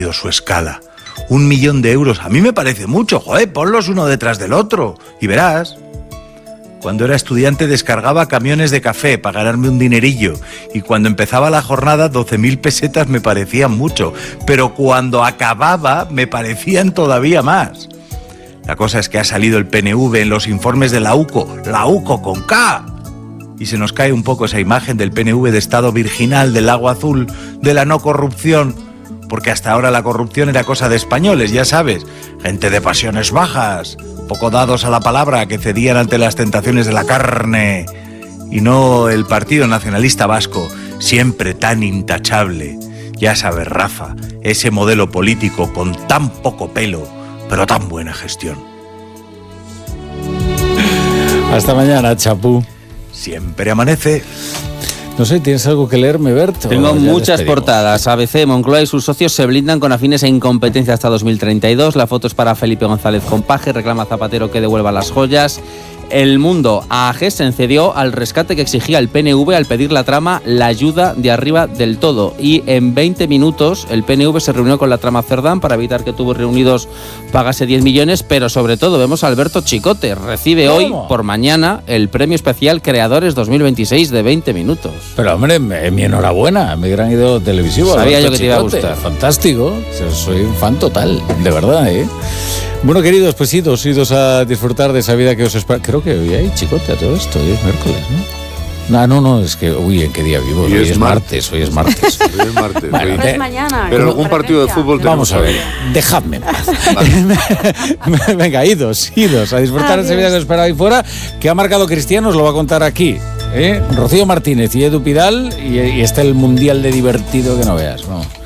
su escala. 1 millón de euros. A mí me parece mucho, joder, ponlos uno detrás del otro y verás. Cuando era estudiante descargaba camiones de café para ganarme un dinerillo y cuando empezaba la jornada 12.000 pesetas me parecían mucho, pero cuando acababa me parecían todavía más. La cosa es que ha salido el PNV en los informes de la UCO con K, y se nos cae un poco esa imagen del PNV de estado virginal, del lago azul, de la no corrupción, porque hasta ahora la corrupción era cosa de españoles, ya sabes, gente de pasiones bajas, poco dados a la palabra, que cedían ante las tentaciones de la carne, y no el Partido Nacionalista Vasco, siempre tan intachable. Ya sabes, Rafa, ese modelo político con tan poco pelo, pero tan buena gestión. Hasta mañana, chapú. Siempre amanece. No sé, ¿tienes algo que leerme, Berto? Tengo muchas portadas. ABC, Moncloa y sus socios se blindan con afines e incompetencia hasta 2032. La foto es para Felipe González Compaje, reclama Zapatero que devuelva las joyas. El Mundo, AG se cedió al rescate que exigía el PNV al pedir la trama La ayuda de arriba del todo. Y en 20 minutos el PNV se reunió con la trama Cerdán para evitar que Tubos Reunidos pagase 10 millones, pero sobre todo vemos a Alberto Chicote. Recibe hoy por mañana el premio especial Creadores 2026 de 20 minutos. Pero hombre, mi enhorabuena, mi gran ídolo televisivo. Sabía Alberto yo que te iba a Chicote. gustar. Fantástico, soy un fan total, de verdad, ¿eh? Bueno, queridos, pues idos a disfrutar de esa vida que os espera. Creo que hoy hay Chicote a todo esto, hoy es miércoles, ¿no? No, es que, ¿en qué día vivo? Hoy es martes. Hoy es martes. Bueno, No es mañana. Pero algún partido de fútbol vamos a ver, dejadme en paz. Venga, idos a disfrutar de esa vida que os espera ahí fuera, que ha marcado Cristiano, os lo va a contar aquí. Rocío Martínez y Edu Pidal, y está el mundial de divertido que no veas. Vamos.